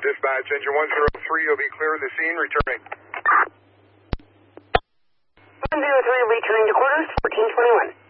Dispatch, engine 103 will be clear of the scene, returning. 103 returning to quarters, 1421.